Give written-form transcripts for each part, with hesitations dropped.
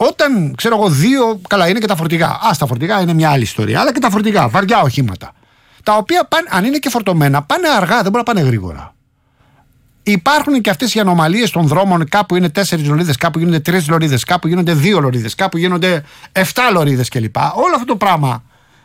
Όταν, ξέρω εγώ, καλά, είναι και τα φορτηγά. Τα φορτηγά είναι μια άλλη ιστορία. Αλλά και τα φορτηγά, βαριά οχήματα. Τα οποία, αν είναι και φορτωμένα, πάνε αργά, δεν μπορούν να πάνε γρήγορα. Υπάρχουν και αυτές οι ανομαλίες των δρόμων. Κάπου είναι 4 λωρίδες, κάπου γίνονται 3 λωρίδες, κάπου γίνονται 2 λωρίδες, κάπου γίνονται 7 λωρίδες κλπ. Όλο αυτό το πράγμα.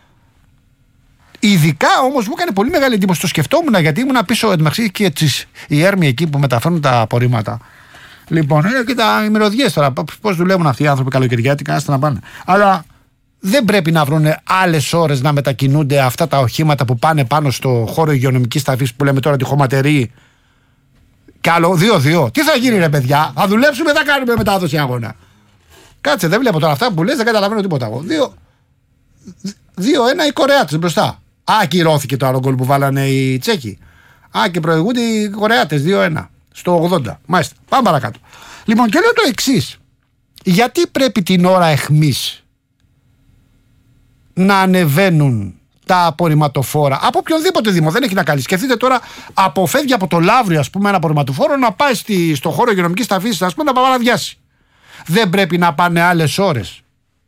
Ειδικά όμως μου έκανε πολύ μεγάλη εντύπωση. Το σκεφτόμουν γιατί ήμουν πίσω εντωμεταξύ και η Έρμη εκεί που μεταφέρουν τα απορρίμματα. Λοιπόν, και τα ημεροδιές τώρα. Πώς δουλεύουν αυτοί οι άνθρωποι καλοκαιριάτικα, άστα να πάνε. Αλλά δεν πρέπει να βρουν άλλες ώρες να μετακινούνται αυτά τα οχήματα που πάνε πάνω στο χώρο υγειονομικής ταφής που λέμε τώρα τη χωματερή. Κι άλλο 2-2. Τι θα γίνει, ρε παιδιά, θα δουλέψουμε, θα κάνουμε μετάδοση αγώνα. Κάτσε, δεν βλέπω τώρα αυτά που λες, δεν καταλαβαίνω τίποτα εγώ. 2-1 οι Κορεάτες μπροστά. Ακυρώθηκε το άλλο γκολ που βάλανε οι Τσέχοι. Και προηγούνται οι Κορεάτες 2-1 στο 80. Μάλιστα. Πάμε παρακάτω. Λοιπόν, και λέω το εξής. Γιατί πρέπει την ώρα εχμής να ανεβαίνουν τα απορριμματοφόρα από οποιονδήποτε δήμο, δεν έχει να κάνει. Σκεφτείτε τώρα, αποφεύγει από το Λαύριο, ας πούμε, ένα απορριμματοφόρο να πάει στο χώρο υγειονομικής ταφής, ας πούμε, να παραδιάσει. Δεν πρέπει να πάνε άλλες ώρες.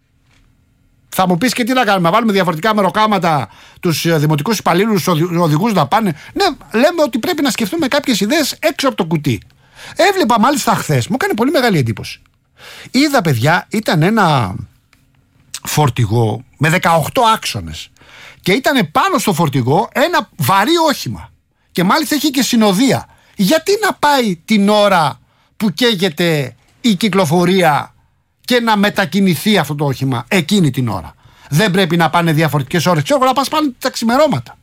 Θα μου πεις και τι να κάνουμε, να βάλουμε διαφορετικά μεροκάματα τους δημοτικούς υπαλλήλους, οδηγούς να πάνε. Ναι, λέμε ότι πρέπει να σκεφτούμε κάποιες ιδέες έξω από το κουτί. Έβλεπα μάλιστα χθες, μου έκανε πολύ μεγάλη εντύπωση. Είδα, παιδιά, ήταν ένα φορτηγό με 18 άξονες. Και ήταν πάνω στο φορτηγό ένα βαρύ όχημα. Και μάλιστα έχει και συνοδεία. Γιατί να πάει την ώρα που καίγεται η κυκλοφορία και να μετακινηθεί αυτό το όχημα εκείνη την ώρα? Δεν πρέπει να πάνε διαφορετικές ώρες? Ξέρω να πας πάνε τα ξημερώματα.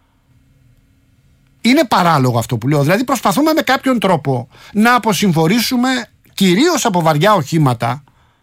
Είναι παράλογο αυτό που λέω. Δηλαδή προσπαθούμε με κάποιον τρόπο να αποσυμφορήσουμε κυρίως από βαριά οχήματα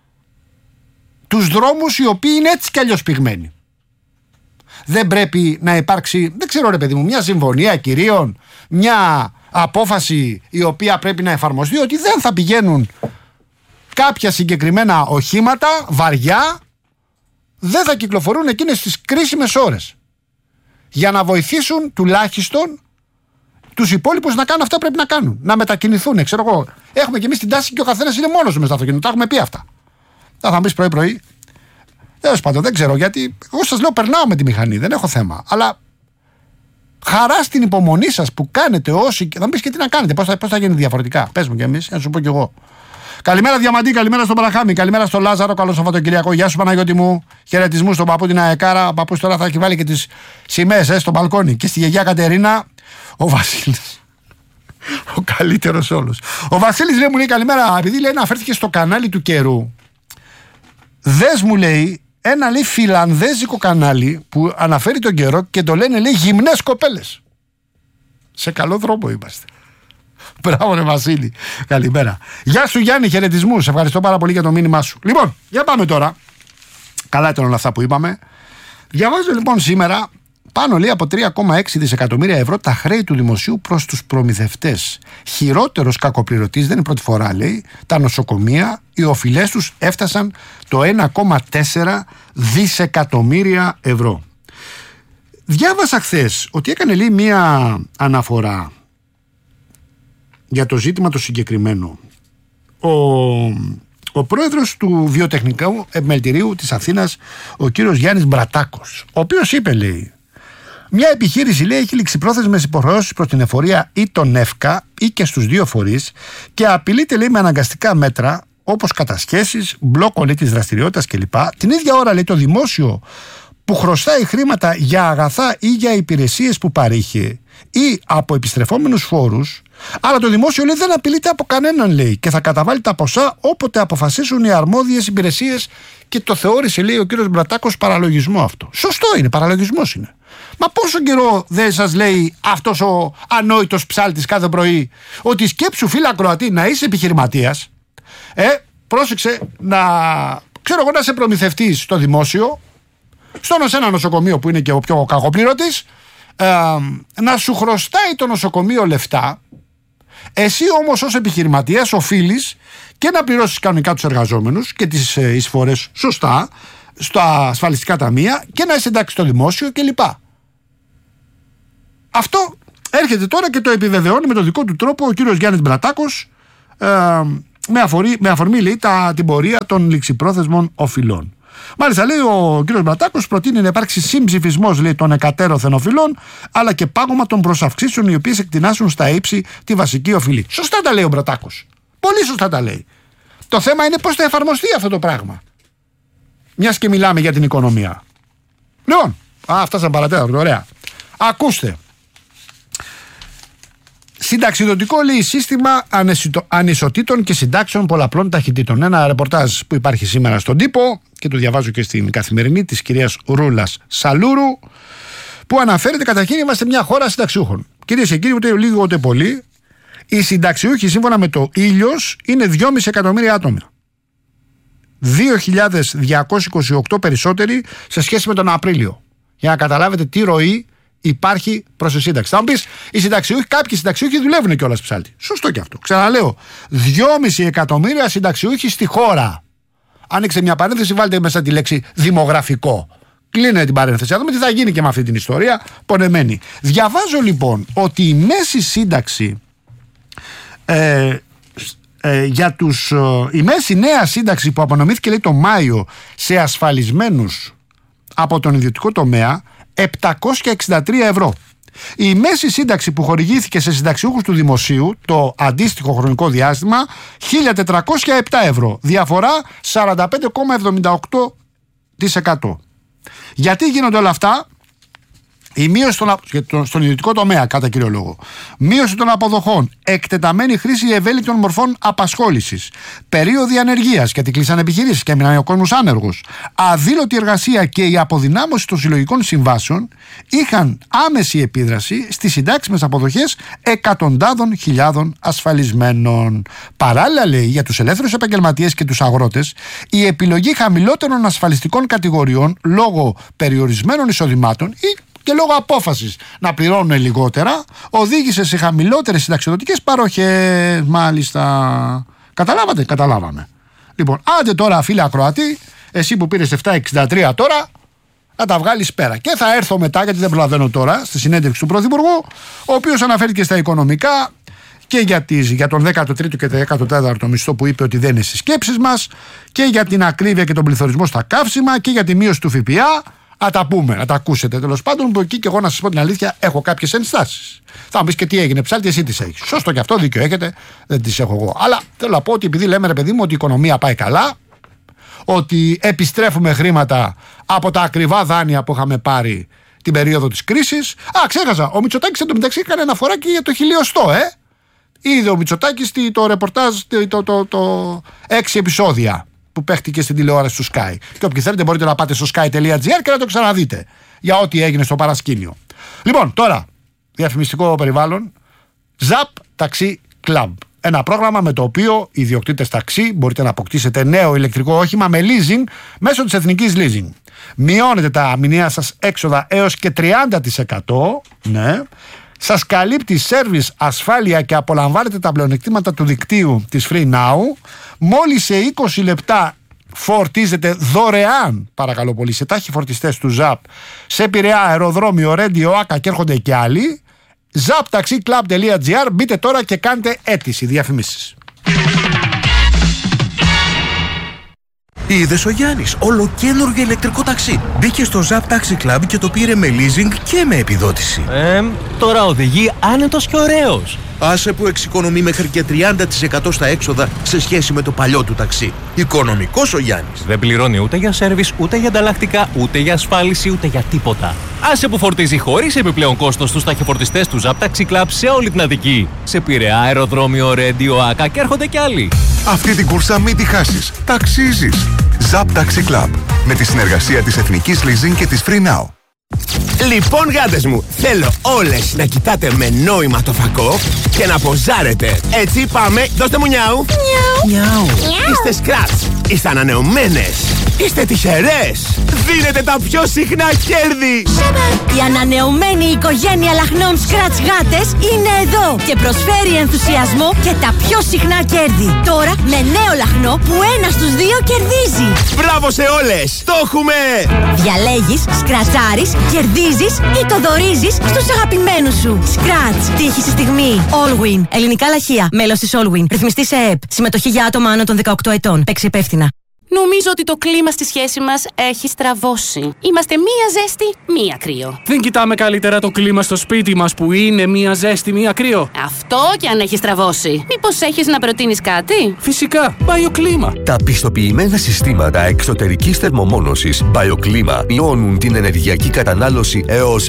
τους δρόμους οι οποίοι είναι έτσι κι αλλιώς πυγμένοι. Δεν πρέπει να υπάρξει, δεν ξέρω ρε παιδί μου, μια συμφωνία κυρίων, μια απόφαση η οποία πρέπει να εφαρμοστεί ότι δεν θα πηγαίνουν κάποια συγκεκριμένα οχήματα βαριά, δεν θα κυκλοφορούν εκείνες τις κρίσιμες ώρες, για να βοηθήσουν τουλάχιστον τους υπόλοιπους να κάνουν αυτά που πρέπει να κάνουν, να μετακινηθούν. Ξέρω εγώ, έχουμε κι εμείς την τάση και ο καθένας είναι μόνος του μες στο αυτοκίνητο, τα έχουμε πει αυτά. Θα μου πεις πρωί-πρωί. Τέλος πάντων, δεν ξέρω γιατί. Εγώ σας λέω, περνάω με τη μηχανή, δεν έχω θέμα. Αλλά χαρά στην υπομονή σας που κάνετε όσοι. Θα μου πεις και τι να κάνετε, πώς θα γίνει διαφορετικά. Πες μου κι εμείς, να σου πω κι εγώ. Καλημέρα Διαμαντή, καλημέρα στον Παραχάμι, καλημέρα στον Λάζαρο, καλό Σαββατοκυριακό. Γεια σου Παναγιώτη μου, χαιρετισμούς στον παππού την Αεκάρα. Ο παππούς τώρα θα έχει βάλει και τις σημαίες στο μπαλκόνι. Και στη γιαγιά Κατερίνα, ο Βασίλης. Ο καλύτερος όλος. Ο Βασίλης λέει, μου λέει καλημέρα, επειδή λέει αναφέρθηκε στο κανάλι του καιρού. Δες μου λέει. Ένα λέει φιλανδέζικο κανάλι που αναφέρει τον καιρό και το λένε λέει γυμνές κοπέλες. Σε καλό δρόμο είμαστε. Μπράβο ρε Βασίλη. Καλημέρα. Γεια σου Γιάννη, χαιρετισμούς. Ευχαριστώ πάρα πολύ για το μήνυμά σου. Λοιπόν, για πάμε τώρα. Καλά ήταν όλα αυτά που είπαμε. Διαβάζω λοιπόν σήμερα πάνω λέει από 3,6 δισεκατομμύρια ευρώ τα χρέη του δημοσίου προς τους προμηθευτές. Χειρότερος κακοπληρωτής, δεν είναι πρώτη φορά λέει, τα νοσοκομεία, οι οφειλές τους έφτασαν το 1,4 δισεκατομμύρια ευρώ. Διάβασα χθες ότι έκανε λέει μία αναφορά για το ζήτημα το συγκεκριμένο ο πρόεδρος του Βιοτεχνικού Επιμελητηρίου της Αθήνας, ο κύριος Γιάννης Μπρατάκος, ο οποίος είπε λέει, μια επιχείρηση λέει έχει ληξιπρόθεσμες υποχρεώσεις προς την εφορία ή τον ΕΦΚΑ ή και στους δύο φορείς και απειλείται λέει με αναγκαστικά μέτρα όπως κατασχέσεις, μπλόκο λέει της δραστηριότητας κλπ. Την ίδια ώρα λέει το δημόσιο που χρωστάει χρήματα για αγαθά ή για υπηρεσίες που παρήχε ή από επιστρεφόμενους φόρους, αλλά το δημόσιο λέει δεν απειλείται από κανέναν λέει και θα καταβάλει τα ποσά όποτε αποφασίσουν οι αρμόδιες υπηρεσίες, και το θεώρησε λέει ο κύριος Μπρατάκος παραλογισμό αυτό. Σωστό είναι, παραλογισμός είναι. Μα πόσο καιρό δεν σας λέει αυτός ο ανόητος ψάλτης κάθε πρωί ότι σκέψου φίλα ακροατή να είσαι επιχειρηματίας, πρόσεξε να ξέρω εγώ να είσαι προμηθευτής στο δημόσιο, σε ένα νοσοκομείο που είναι και ο πιο κακοπληρωτής, να σου χρωστάει το νοσοκομείο λεφτά, εσύ όμως ως επιχειρηματίας οφείλεις και να πληρώσεις κανονικά τους εργαζόμενους και τις εισφορές σωστά στα ασφαλιστικά ταμεία και να είσαι εντάξει στο δημόσιο κλπ. Αυτό έρχεται τώρα και το επιβεβαιώνει με τον δικό του τρόπο ο κύριος Γιάννης Μπρατάκος, με αφορμή λέει την πορεία των ληξιπρόθεσμων οφειλών. Μάλιστα, λέει ο κ. Μπρατάκος, προτείνει να υπάρξει συμψηφισμός των εκατέρωθεν οφειλών, αλλά και πάγωμα των προσαυξήσεων οι οποίες εκτινάσουν στα ύψη τη βασική οφειλή. Σωστά τα λέει ο Μπρατάκος. Πολύ σωστά τα λέει. Το θέμα είναι πώς θα εφαρμοστεί αυτό το πράγμα. Μιας και μιλάμε για την οικονομία. Λοιπόν, φτάσαμε παρατέταρτο, ωραία. Ακούστε. Συνταξιδοτικό, λέει, σύστημα ανισοτήτων και συντάξεων πολλαπλών ταχυτήτων. Ένα ρεπορτάζ που υπάρχει σήμερα στον τύπο και το διαβάζω και στην Καθημερινή της κυρίας Ρούλας Σαλούρου, που αναφέρεται καταρχήν είμαστε μια χώρα συνταξιούχων. Κυρίες και κύριοι, ούτε λίγο ούτε πολύ, οι συνταξιούχοι σύμφωνα με το Ήλιος είναι 2,5 εκατομμύρια άτομα. 2.228 περισσότεροι σε σχέση με τον Απρίλιο. Για να καταλάβετε τι ροή υπάρχει προς τη σύνταξη. Θα μου πεις, κάποιοι συνταξιούχοι δουλεύουν κιόλας, ψάλτη. Σωστό και αυτό. Ξαναλέω, 2,5 εκατομμύρια συνταξιούχοι στη χώρα. Άνοιξε μια παρένθεση, βάλτε μέσα τη λέξη δημογραφικό. Κλείνε την παρένθεση. Θα δούμε τι θα γίνει και με αυτή την ιστορία πονεμένη. Διαβάζω λοιπόν ότι η μέση σύνταξη η μέση νέα σύνταξη που απονομήθηκε, λέει, το Μάιο σε ασφαλισμένους από τον ιδιωτικό τομέα, 763 ευρώ. Η μέση σύνταξη που χορηγήθηκε σε συνταξιούχους του δημοσίου το αντίστοιχο χρονικό διάστημα, 1.407 ευρώ. Διαφορά 45,78%. Γιατί γίνονται όλα αυτά? Η μείωση στον ιδιωτικό τομέα, κατά κύριο λόγο. Μείωση των αποδοχών. Εκτεταμένη χρήση ευέλικτων μορφών απασχόλησης. Περίοδοι ανεργίας, γιατί κλείσαν επιχειρήσεις και έμειναν ο κόσμος άνεργος. Αδήλωτη εργασία και η αποδυνάμωση των συλλογικών συμβάσεων είχαν άμεση επίδραση στις συντάξιμες αποδοχές εκατοντάδων χιλιάδων ασφαλισμένων. Παράλληλα, λέει, για τους ελεύθερους επαγγελματίες και τους αγρότες, η επιλογή χαμηλότερων ασφαλιστικών κατηγοριών λόγω περιορισμένων εισοδημάτων ή και λόγω απόφασης να πληρώνουν λιγότερα, οδήγησε σε χαμηλότερες συνταξιδοτικές παροχές. Μάλιστα. Καταλάβατε? Καταλάβαμε. Λοιπόν, άντε τώρα, φίλε ακροατή, εσύ που πήρες 7,63 τώρα, να τα βγάλεις πέρα. Και θα έρθω μετά, γιατί δεν προλαβαίνω τώρα, στη συνέντευξη του Πρωθυπουργού, ο οποίος αναφέρθηκε στα οικονομικά και για τον 13ο και 14ο μισθό που είπε ότι δεν είναι στις σκέψεις μας, και για την ακρίβεια και τον πληθωρισμό στα καύσιμα και για τη μείωση του ΦΠΑ. Να τα πούμε, να τα ακούσετε. Τέλος πάντων, που εκεί και εγώ, να σας πω την αλήθεια, έχω κάποιες ενστάσεις. Θα μου πεις, και τι έγινε, ψάλτη, εσύ τις έχεις. Σωστό και αυτό, δίκιο έχετε, δεν τις έχω εγώ. Αλλά θέλω να πω ότι επειδή λέμε, ρε παιδί μου, ότι η οικονομία πάει καλά, ότι επιστρέφουμε χρήματα από τα ακριβά δάνεια που είχαμε πάρει την περίοδο της κρίσης. Ξέχασα, ο Μητσοτάκης εντωμεταξύ έκανε αναφορά και για το 1000. Είδε ο Μητσοτάκης το ρεπορτάζ, το 6 επεισόδια που παίχτηκε στην τηλεόραση του Sky. Και όποιοι θέλετε μπορείτε να πάτε στο sky.gr και να το ξαναδείτε για ό,τι έγινε στο παρασκήνιο. Λοιπόν, τώρα, διαφημιστικό περιβάλλον. ZAP Taxi Club. Ένα πρόγραμμα με το οποίο οι ιδιοκτήτες ταξί μπορείτε να αποκτήσετε νέο ηλεκτρικό όχημα με leasing μέσω της Εθνικής Leasing. Μειώνετε τα μηνιαία σας έξοδα έως και 30%. Ναι. Σας καλύπτει σέρβις, ασφάλεια και απολαμβάνετε τα πλεονεκτήματα του δικτύου της Free Now. Μόλις σε 20 λεπτά φορτίζετε δωρεάν, παρακαλώ πολύ, σε τάχοι φορτιστές του ZAP σε Πειραιά, αεροδρόμιο, Ρέντιο, Άκα και έρχονται και άλλοι. zaptaxiclub.gr. Μπείτε τώρα και κάντε αίτηση. Διαφημίσεις. Είδες ο Γιάννης, ολοκαίνουργιο ηλεκτρικό ταξί. Μπήκε στο Zap Taxi Club και το πήρε με leasing και με επιδότηση. Τώρα οδηγεί άνετος και ωραίος. Άσε που εξοικονομεί μέχρι και 30% στα έξοδα σε σχέση με το παλιό του ταξί. Οικονομικός ο Γιάννης. Δεν πληρώνει ούτε για σέρβις, ούτε για ανταλλακτικά, ούτε για ασφάλιση, ούτε για τίποτα. Άσε που φορτίζει χωρίς επιπλέον κόστος στους ταχυφορτιστές του Zap Taxi Club σε όλη την Αττική. Σε Πειραιά, αεροδρόμιο, Ρέντιο, Άκα και έρχονται κι άλλοι. Αυτή την κούρσα μην τη χάσεις. Ταξίζεις. Zap Taxi Club. Με τη συνεργασία της Εθνικής Leasing και της Free Now. Λοιπόν, γάτες μου, θέλω όλες να κοιτάτε με νόημα το φακό και να ποζάρετε. Έτσι, πάμε, δώστε μου νιάου. Νιάου. Είστε σκράτς, είστε ανανεωμένες, Είστε τυχερές! Δίνετε τα πιο συχνά κέρδη! Η ανανεωμένη οικογένεια λαχνών Scratch Γάτες είναι εδώ και προσφέρει ενθουσιασμό και τα πιο συχνά κέρδη. Τώρα με νέο λαχνό που 1 στους 2 κερδίζει. Μπράβο σε όλες! Το έχουμε! Διαλέγεις, σκρατσάρεις, κερδίζεις ή το δωρίζεις στους αγαπημένους σου. Scratch. Τύχη στη στιγμή. Allwin. Ελληνικά λαχεία. Μέλος της Allwin. Ρυθμιστή σε ΕΕΠ. Συμμετοχή για άτομα άνω των 18 ετών. Παίξει υπεύθυνα. Νομίζω ότι το κλίμα στη σχέση μας έχει στραβώσει. Είμαστε μία ζέστη, μία κρύο. Δεν κοιτάμε καλύτερα το κλίμα στο σπίτι μας που είναι μία ζέστη, μία κρύο? Αυτό κι αν έχει στραβώσει. Μήπως έχεις να προτείνεις κάτι? Φυσικά, BioClima. Τα πιστοποιημένα συστήματα εξωτερικής θερμομόνωσης BioClima μειώνουν την ενεργειακή κατανάλωση έως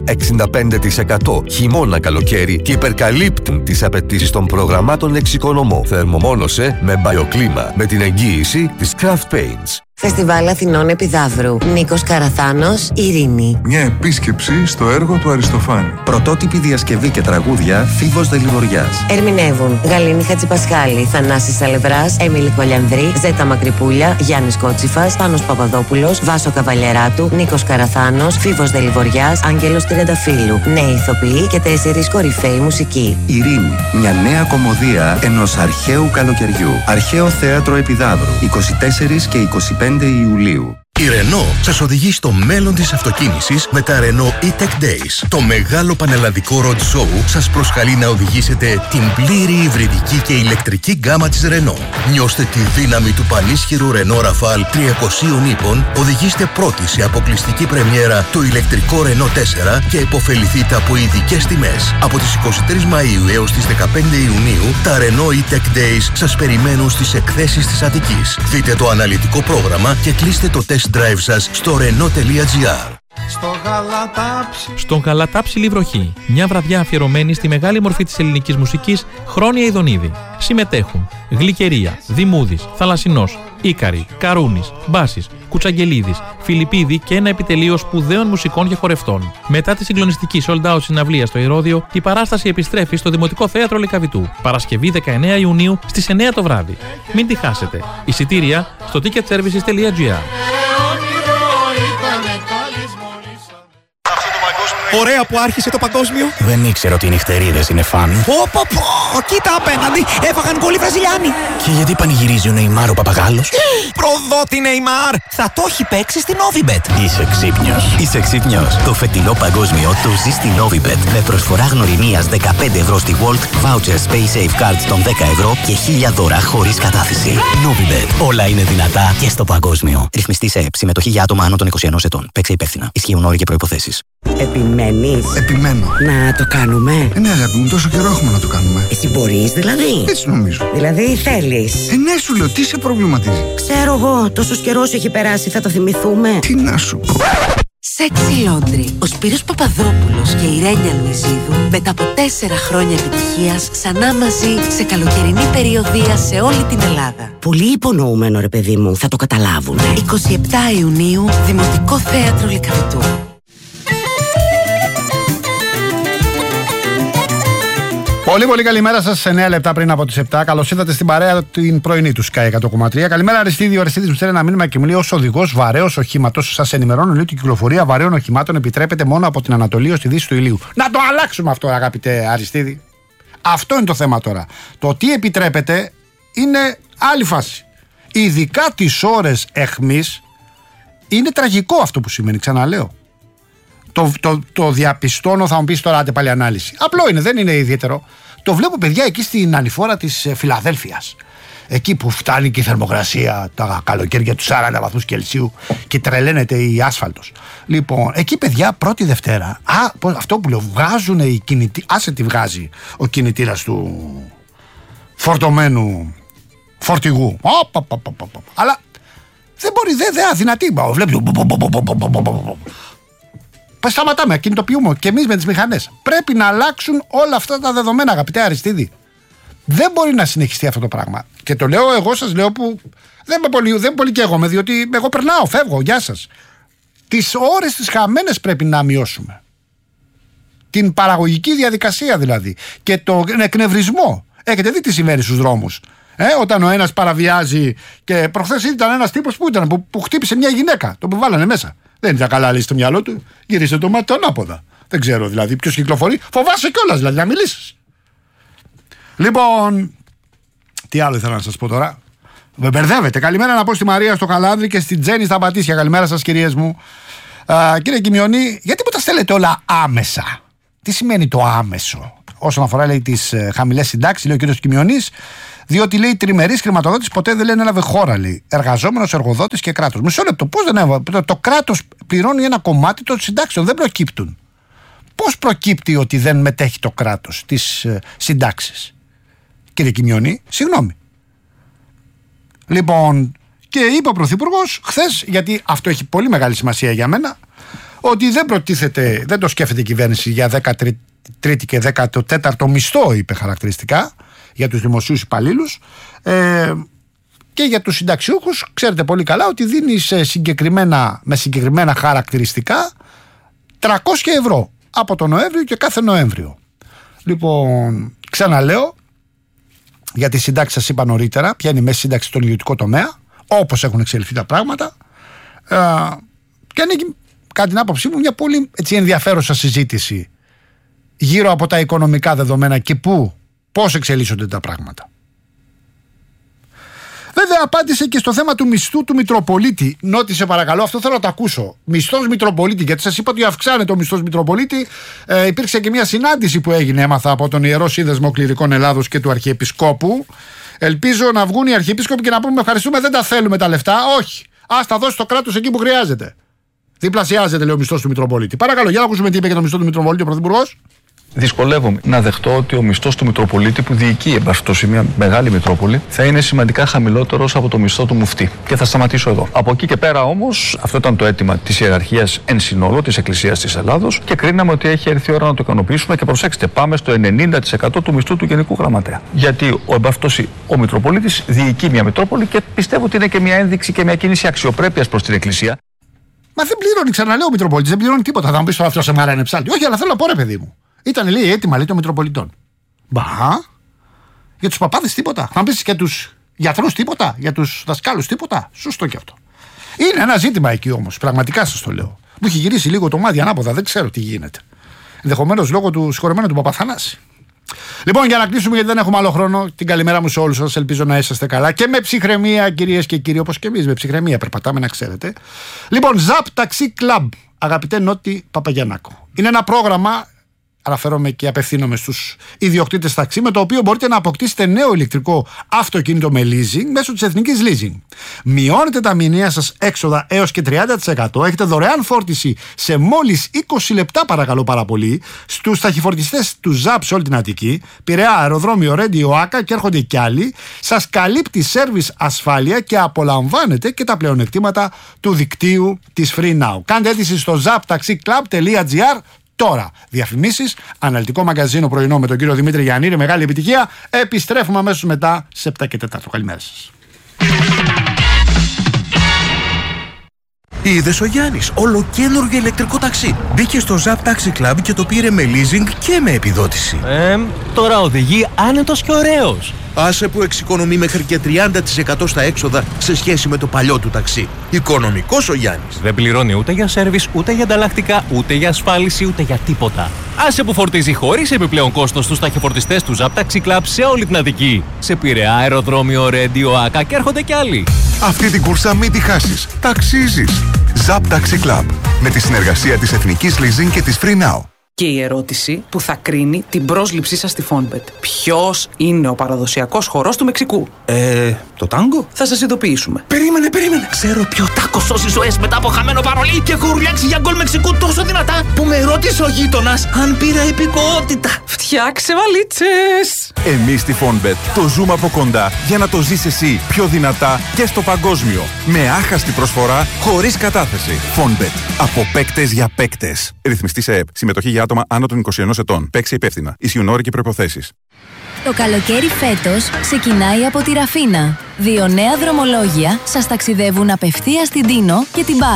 65% χειμώνα-καλοκαίρι και υπερκαλύπτουν τις απαιτήσεις των προγραμμάτων εξοικονομώ. Θερμομόνωσε με BioClima με την εγγύηση της Craft Paints. Φεστιβάλ Αθηνών Επιδαύρου. Νίκος Καραθάνος, Ειρήνη. Μια επίσκεψη στο έργο του Αριστοφάνη. Πρωτότυπη διασκευή και τραγούδια Φίβος Δελιβοριάς. Ερμηνεύουν Γαλήνη Χατζηπασχάλη, Θανάσης Σαλευράς, Έμιλη Κολιανδρή, Ζέτα Μακρυπούλια, Γιάννης Κότσιφας, Πάνος Παπαδόπουλος, Βάσο Καβαλιεράτου, Νίκος Καραθάνος, Φίβος Δελιβοριάς, Άγγελος Τριανταφύλου. Νέοι ηθοποιοί και 4 κορυφαίοι μουσικοί. Ειρήνη. Μια νέα κομμωδία ενός αρχαίου καλοκαιριού. Αρχαίο Θέατρο Επιδαύρου. 24 και 25 Ιουλίου. Η Renault σας οδηγεί στο μέλλον της αυτοκίνησης με τα Renault E-Tech Days. Το μεγάλο πανελλαδικό road show σας προσκαλεί να οδηγήσετε την πλήρη υβριδική και ηλεκτρική γκάμα της Renault. Νιώστε τη δύναμη του πανίσχυρου Renault Rafale 300 ύπων, οδηγήστε πρώτοι σε αποκλειστική πρεμιέρα το ηλεκτρικό Renault 4 και υποφεληθείτε από ειδικές τιμές. Από τις 23 Μαΐου έως τις 15 Ιουνίου, τα Renault E-Tech Days σας περιμένουν στις εκθέσεις της Αττικής. Δείτε το αναλυτικό πρόγραμμα και κλείστε το test drive σας στο renault.gr. Στον Γαλατάψιλη βροχή, μια βραδιά αφιερωμένη στη μεγάλη μορφή της ελληνικής μουσικής Χρόνια Ιδονίδη. Συμμετέχουν Γλυκερία, Δημούδης, Θαλασσινός, Ίκαρη, Καρούνης, Μπάσης, Κουτσαγγελίδης, Φιλιππίδη και ένα επιτελείο σπουδαίων μουσικών και χορευτών. Μετά τη συγκλονιστική sold out συναυλία στο Ηρώδειο, η παράσταση επιστρέφει στο Δημοτικό Θέατρο Λυκαβητού. Παρασκευή 19 Ιουνίου στις 9 το βράδυ. Μην τη χάσετε. Εισιτήρια στο ticketservices.gr. Ωραία που άρχισε το παγκόσμιο. Δεν ήξερα ότι οι νυχτερίδες είναι φαν. Κοίτα απέναντι, έφαγαν γκολ οι Βραζιλιάνοι. Και γιατί πανηγυρίζει ο Νεϊμάρ ο Παπαγάλος? Προδότη Νεϊμάρ, θα το έχει παίξει στην Novibet. Είσαι ξύπνιος. Είσαι ξύπνιος. Το φετινό παγκόσμιο το ζει στην Novibet. Με προσφορά γνωριμίας 15 ευρώ στη Volt, voucher Space Safe Cards των 10 ευρώ και 1000 δώρα χωρίς κατάθεση. Novibet. Όλα είναι δυνατά και στο παγκόσμιο. Ρυθμιστή σε ΕΕΠ. Συμμετοχή για άτομα άνω των 21 ετών. Παίξε υπεύθυνα. Ισχύουν όροι και προϋποθέσεις. Επιμένεις? Επιμένω. Να το κάνουμε? Ναι, αγάπη μου, τόσο καιρό έχουμε να το κάνουμε. Εσύ μπορείς δηλαδή? Έτσι νομίζω. Δηλαδή θέλεις? Ναι, σου λέω, τι σε προβληματίζει? Ξέρω εγώ, τόσος καιρός έχει περάσει, θα το θυμηθούμε. Τι να σου πω. Sexy Laundry. Ο Σπύρος Παπαδόπουλος και η Ρένια Λουιζίδου μετά από 4 χρόνια επιτυχίας ξανά μαζί σε καλοκαιρινή περιοδεία σε όλη την Ελλάδα. Πολύ υπονοούμενο ρε παιδί μου, θα το καταλάβουν. 27 Ιουνίου, Δημοτικό Θέατρο Λυκαβητού. Πολύ καλημέρα σας σε 9 λεπτά πριν από τις 7. Καλώς ήρθατε στην παρέα την πρωινή του Sky 100,3. Καλημέρα Αριστίδη. Ο Αριστίδης μου στέλνει ένα μήνυμα και μου λέει: ως οδηγός βαρέως οχήματος, σας ενημερώνω λέει ότι η κυκλοφορία βαρέων οχημάτων επιτρέπεται μόνο από την Ανατολή ως τη Δύση του ηλίου. Να το αλλάξουμε αυτό, αγαπητέ Αριστίδη. Αυτό είναι το θέμα τώρα. Το τι επιτρέπεται είναι άλλη φάση. Ειδικά τις ώρες αιχμής είναι τραγικό αυτό που σημαίνει, ξαναλέω. Το διαπιστώνω, θα μου πεις τώρα, άντε πάλι ανάλυση. Απλό είναι, δεν είναι ιδιαίτερο. Το βλέπω, παιδιά, εκεί στην ανηφόρα της Φιλαδέλφειας. Εκεί που φτάνει και η θερμοκρασία τα καλοκαίρια του 40 βαθμούς Κελσίου και τρελαίνεται η άσφαλτος. Λοιπόν, εκεί, παιδιά, πρώτη Δευτέρα, αυτό που λέω, βγάζουν οι κινητήρες. Άσε τι βγάζει ο κινητήρας του φορτωμένου φορτηγού. Αλλά δεν μπορεί, δεν αδυνατεί. Βλέπει. Σταματάμε, κινητοποιούμε και εμείς με τις μηχανές. Πρέπει να αλλάξουν όλα αυτά τα δεδομένα, αγαπητέ Αριστίδη. Δεν μπορεί να συνεχιστεί αυτό το πράγμα. Και το λέω, εγώ σας λέω που δεν πολύ καίγομαι, διότι εγώ περνάω, φεύγω, γεια σας. Τις ώρες τις χαμένες πρέπει να μειώσουμε. Την παραγωγική διαδικασία δηλαδή. Και τον εκνευρισμό. Έχετε δει τι συμβαίνει στους δρόμους. Όταν ο ένας παραβιάζει. Και προχθές ήταν ένας τύπος που χτύπησε μια γυναίκα. Το που βάλανε μέσα. Δεν ήταν καλά, λέει, στο μυαλό του. Γύρισε το μάτι ανάποδα. Δεν ξέρω δηλαδή ποιος κυκλοφορεί. Φοβάσαι κιόλας δηλαδή να μιλήσεις. Λοιπόν, τι άλλο ήθελα να σας πω τώρα. Με μπερδεύετε. Καλημέρα να πω στη Μαρία στο Καλάνδρη και στην Τζέννη στα Πατήσια. Καλημέρα σας, κυρίες μου. Κύριε Κιμιονή, γιατί μου τα στέλνετε όλα άμεσα? Τι σημαίνει το άμεσο? Όσον αφορά, λέει, τις χαμηλές συντάξεις, λέει ο κύριος Κιμιονής, διότι, λέει, τριμερής χρηματοδότης ποτέ δεν, λέει, έλαβε χώρα, λέει. Εργαζόμενος, εργοδότης και κράτος. Μισό λεπτό. Πώς δεν έβαλε? Το κράτος πληρώνει ένα κομμάτι των συντάξεων. Δεν προκύπτουν. Πώς προκύπτει ότι δεν μετέχει το κράτος στις συντάξεις? Κύριε Κιμιονή, συγγνώμη. Λοιπόν, και είπε ο Πρωθυπουργός χθες, γιατί αυτό έχει πολύ μεγάλη σημασία για μένα, ότι δεν το σκέφτεται η κυβέρνηση για 13η και 14ο μισθό, είπε χαρακτηριστικά, για τους δημοσίους υπαλλήλους, και για τους συνταξιούχους ξέρετε πολύ καλά ότι δίνει με συγκεκριμένα χαρακτηριστικά 300 ευρώ από τον Νοέμβριο και κάθε Νοέμβριο. Λοιπόν, ξαναλέω, για τη συντάξη σας είπα νωρίτερα, ποια είναι η μέση σύνταξη στον ιδιωτικό τομέα, όπως έχουν εξελιχθεί τα πράγματα, και είναι, κατά την άποψή μου, μια πολύ ενδιαφέρουσα συζήτηση γύρω από τα οικονομικά δεδομένα και πώς εξελίσσονται τα πράγματα. Βέβαια, απάντησε και στο θέμα του μισθού του Μητροπολίτη. Νότισε, παρακαλώ, αυτό θέλω να το ακούσω. Μισθός Μητροπολίτη, γιατί σας είπα ότι αυξάνεται ο μισθός Μητροπολίτη. Υπήρξε και μια συνάντηση που έγινε, έμαθα, από τον Ιερό Σύνδεσμο Κληρικών Ελλάδος και του Αρχιεπισκόπου. Ελπίζω να βγουν οι Αρχιεπίσκοποι και να πούμε ευχαριστούμε, δεν τα θέλουμε τα λεφτά. Όχι. Ας τα δώσει το κράτος εκεί που χρειάζεται. Διπλασιάζεται, λέει, ο μισθός του Μητροπολίτη. Παρακαλώ, για να ακούσουμε τι είπε για το μισθό του Μητροπολίτη ο Πρωθυπουργός. Δυσκολεύομαι να δεχτώ ότι ο μισθός του Μητροπολίτη, που διοικεί εν πάση περιπτώσει μια μεγάλη Μητρόπολη, θα είναι σημαντικά χαμηλότερος από το μισθό του μουφτή. Και θα σταματήσω εδώ. Από εκεί και πέρα όμως, αυτό ήταν το αίτημα της ιεραρχίας εν συνόλο της Εκκλησίας της Ελλάδος και κρίναμε ότι έχει έρθει η ώρα να το ικανοποιήσουμε. Και προσέξτε, πάμε στο 90% του μισθού του Γενικού Γραμματέα. Γιατί ο Μητροπολίτης διοικεί μια Μητρόπολη και πιστεύω ότι είναι και μια ένδειξη και μια κίνηση αξιοπρέπειας προς την Εκκλησία. Μα δεν πληρώνει, ξαναλέω, ο Μητροπολίτης, δεν πληρώνει τίποτα. Θα μου πεις τώρα αυτό σε μάρα είναι ψάλτη. Όχι, αλλά θέλω να πω, ρε παιδί μου. Ήταν, λέει, έτοιμα, λέει, των Μητροπολιτών. Μπα, για τους παπάδες τίποτα. Θα μου πεις και τους γιατρούς τίποτα, για τους δασκάλους τίποτα. Σωστό και αυτό. Είναι ένα ζήτημα εκεί όμως, πραγματικά σας το λέω. Μου έχει γυρίσει λίγο το μάτι ανάποδα, δεν ξέρω τι γίνεται. Ενδεχομένως λόγω του συγχωρεμένου του Παπαθανάση. Λοιπόν, για να κλείσουμε, γιατί δεν έχουμε άλλο χρόνο, την καλημέρα μου σε όλους σας. Ελπίζω να είσαστε καλά και με ψυχραιμία, κυρίες και κύριοι, όπως και εμείς με ψυχραιμία περπατάμε, να ξέρετε. Λοιπόν, ZAP Taxi Club, αγαπητέ Νότι Παπαγιαννάκο. Είναι ένα πρόγραμμα, αναφέρομαι και απευθύνομαι στους ιδιοκτήτες ταξί, με το οποίο μπορείτε να αποκτήσετε νέο ηλεκτρικό αυτοκίνητο με leasing μέσω της Εθνικής Leasing. Μειώνετε τα μηνιαία σας έξοδα έως και 30%. Έχετε δωρεάν φόρτιση σε μόλις 20 λεπτά, παρακαλώ πάρα πολύ, στους ταχυφορτιστές του ZAP σε όλη την Αττική, Πειραιά, Αεροδρόμιο, Ρέντιο, ΟΑΚΑ και έρχονται κι άλλοι. Σας καλύπτει σέρβις ασφάλεια και απολαμβάνετε και τα πλεονεκτήματα του δικτύου της FreeNow. Κάντε αίτηση στο zaptaxiclub.gr. Τώρα, διαφημίσεις, αναλυτικό μαγκαζίνο πρωινό με τον κύριο Δημήτρη Γιαννήρη, μεγάλη επιτυχία. Επιστρέφουμε αμέσως μετά σε 7 και 4. Καλημέρα σας. Είδες ο Γιάννης, ολοκαίνουργιο ηλεκτρικό ταξί. Μπήκε στο Zap Taxi Club και το πήρε με leasing και με επιδότηση. Τώρα οδηγεί άνετος και ωραίος. Άσε που εξοικονομεί μέχρι και 30% στα έξοδα σε σχέση με το παλιό του ταξί. Οικονομικός ο Γιάννης. Δεν πληρώνει ούτε για σέρβις, ούτε για ανταλλακτικά, ούτε για ασφάλιση, ούτε για τίποτα. Άσε που φορτίζει χωρίς επιπλέον κόστος στους ταχυφορτιστές του Zap Taxi Club σε όλη την Αττική. Σε Πειραιά, Αεροδρόμιο, Ρέντιο, ΑΚΑ και έρχονται κι άλλοι. Αυτή την κούρσα μην τη χάσεις. Ταξίζεις. Zap Taxi Club. Με τη συνεργασία της Εθνικής Leasing και της FreeNow. Και η ερώτηση που θα κρίνει την πρόσληψή σας στη Fonbet. Ποιος είναι ο παραδοσιακός χορός του Μεξικού? Το τάγκο? Θα σας ειδοποιήσουμε. Περίμενε. Ξέρω ποιο τάκο σώσει ζωές μετά από χαμένο παρολί και έχω ουρλιάξει για γκολ Μεξικού τόσο δυνατά που με ρώτησε ο γείτονας αν πήρα υπηκότητα. Φτιάξε βαλίτσες! Εμείς στη Fonbet το ζούμε από κοντά για να το ζεις εσύ πιο δυνατά και στο παγκόσμιο. Με άχαστη προσφορά, χωρίς κατάθεση. Fonbet. Από παίκτες για παίκτες. Ρυθμιστή σε ΕΠ. Συμμετοχή για άτομα άνω των 21 ετών. Παίξε υπεύθυνα. Ισχύουν όροι και προϋποθέσεις. Το καλοκαίρι φέτος ξεκινάει από τη Ραφίνα. 2 νέα δρομολόγια σας ταξιδεύουν απευθείας στην Τίνο και την Πάρο.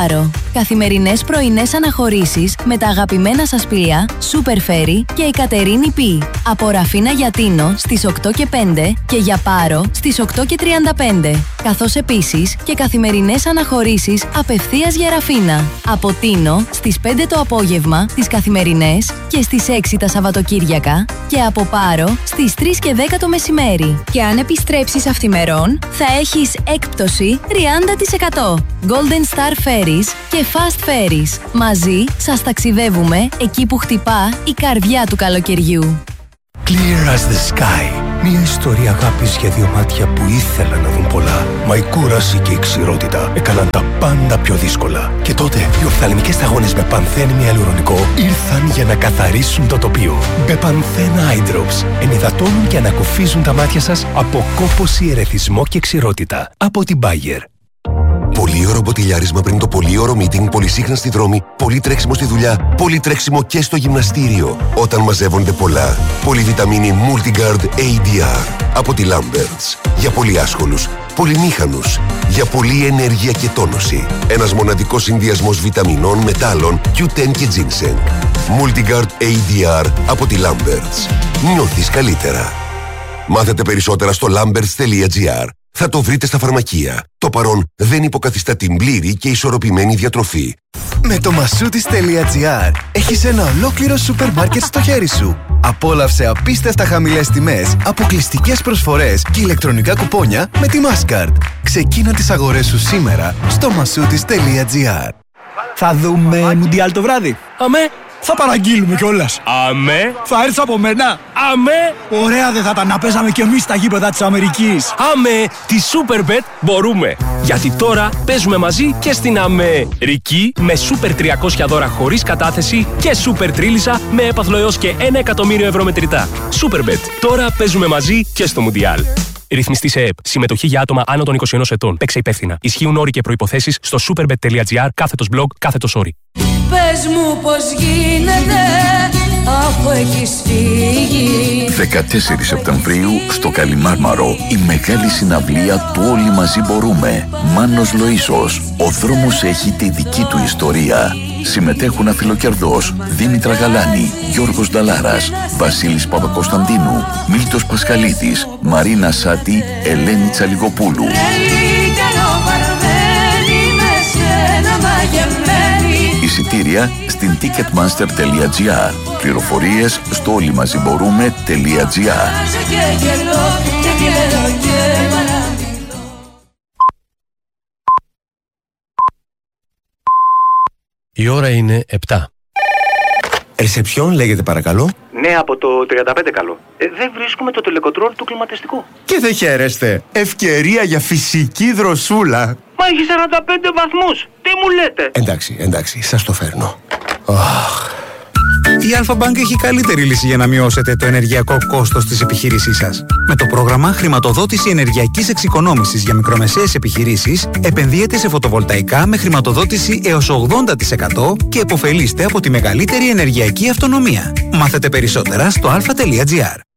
Καθημερινές πρωινές αναχωρήσεις με τα αγαπημένα σας πλοία Super Ferry και η Κατερίνη Π. Από Ραφίνα για Τίνο στις 8:05 και για Πάρο στις 8:35. Καθώς επίσης και καθημερινές αναχωρήσεις απευθείας για Ραφίνα. Από Τίνο στις 5 το απόγευμα τις καθημερινές και στις 6 τα Σαββατοκύριακα και από Πάρο στις 3 και 10 το μεσημέρι. Και αν επιστρέψεις αυθημερών θα έχεις έκπτωση 30%. Golden Star Ferries και Fast Ferries. Μαζί σας ταξιδεύουμε εκεί που χτυπά η καρδιά του καλοκαιριού. Clear as the sky. Μια ιστορία αγάπης για δύο μάτια που ήθελαν να δουν πολλά. Μα η κούραση και η ξηρότητα έκαναν τα πάντα πιο δύσκολα. Και τότε οι οφθαλμικές σταγόνες με πανθένη ιαλουρονικό ήρθαν για να καθαρίσουν το τοπίο. Μπεπανθέν Eye Drops ενυδατώνουν και ανακουφίζουν τα μάτια σας από κόπωση, ερεθισμό και ξηρότητα. Από την Bayer. Πολύωρο μποτιλιάρισμα πριν το πολύωρο meeting, πολυσύχνα στη δρόμη, πολύ τρέξιμο στη δουλειά, πολύ τρέξιμο και στο γυμναστήριο. Όταν μαζεύονται πολλά. Πολυβιταμίνη Multigard ADR από τη Lamberts. Για πολύ άσχολους, πολυμήχανους, για πολλή ενέργεια και τόνωση. Ένας μοναδικός συνδυασμός βιταμινών, μετάλλων, Q10 και ginseng. Multigard ADR από τη Lamberts. Νιώθεις καλύτερα. Μάθετε περισσότερα στο lamberts.gr. Θα το βρείτε στα φαρμακεία. Το παρόν δεν υποκαθιστά την πλήρη και ισορροπημένη διατροφή. Με το masoutis.gr έχεις ένα ολόκληρο σούπερ μάρκετ στο χέρι σου. Απόλαυσε απίστευτα χαμηλές τιμές, αποκλειστικές προσφορές και ηλεκτρονικά κουπόνια με τη Mastercard. Ξεκίνα τις αγορές σου σήμερα στο masoutis.gr. Θα δούμε Μουντιάλ το βράδυ. Αμέ. Θα παραγγείλουμε κιόλας. Αμέ. Θα έρθεις από μένα. Αμέ. Ωραία δεν θα τα να παίζαμε κι εμείς στα γήπεδα της Αμερικής. Αμέ. Τη Superbet μπορούμε. Γιατί τώρα παίζουμε μαζί και στην Αμερική με Super 300 δώρα χωρίς κατάθεση και Super Τρίλισσα με έπαθλο έως και 1 εκατομμύριο ευρώ μετρητά. Superbet. Τώρα παίζουμε μαζί και στο Μουντιάλ. Ρυθμιστή σε ΕΕΠ. Συμμετοχή για άτομα άνω των 21 ετών. Παίξε υπεύθυνα. Ισχύουν όροι και προϋποθέσεις στο superbet.gr/blog/όροι. Πες μου πως γίνεται αφού έχεις φύγει. 14 Σεπτεμβρίου στο Καλιμάρμαρο η μεγάλη συναυλία του Όλοι Μαζί Μπορούμε. Μάνος Λοΐσος. Ο δρόμος έχει τη δική του ιστορία. Συμμετέχουν Αφιλοκερδός, Δήμητρα Γαλάνη, Γιώργος Νταλάρας, Βασίλης Παπακοσταντίνου, Μίλτος Πασχαλίδης, Μαρίνα Σάτη, Ελένη Τσαλιγοπούλου. Εισιτήρια στην ticketmaster.gr. Πληροφορίες στο όλοιμαζιμπορούμε.gr. Η ώρα είναι 7. Ρεσεψιόν λέγεται παρακαλώ. Ναι, από το 35 καλό. Δεν βρίσκουμε το τελεκοτρόλ του κλιματιστικού. Και δεν χαίρεστε. Ευκαιρία για φυσική δροσούλα. Μα έχει 45 βαθμούς. Τι μου λέτε? Εντάξει, σας το φέρνω. Η Alpha Bank έχει καλύτερη λύση για να μειώσετε το ενεργειακό κόστος της επιχείρησής σας. Με το πρόγραμμα Χρηματοδότηση Ενεργειακής Εξοικονόμησης για μικρομεσαίες επιχειρήσεις, επενδύετε σε φωτοβολταϊκά με χρηματοδότηση έως 80% και επωφελείστε από τη μεγαλύτερη ενεργειακή αυτονομία. Μάθετε περισσότερα στο alpha.gr.